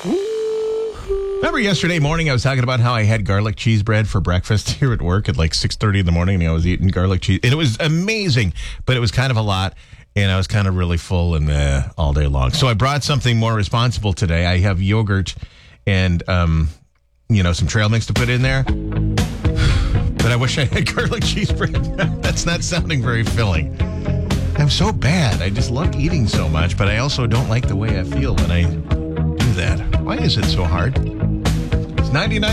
Remember yesterday morning I was talking about how I had garlic cheese bread for breakfast here at work at like 6:30 in the morning, and I was eating garlic cheese. And it was amazing, but it was kind of a lot, and I was kind of really full and all day long. So I brought something more responsible today. I have yogurt and, some trail mix to put in there. But I wish I had garlic cheese bread. That's not sounding very filling. I'm so bad. I just love eating so much, but I also don't like the way I feel when I do that. Why is it so hard? It's 99.